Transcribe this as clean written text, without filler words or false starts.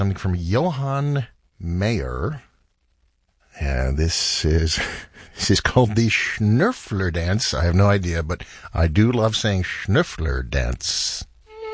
something from Johann Mayer. And this is called the Schnürfler dance. I have no idea, but I do love saying Schnürfler dance.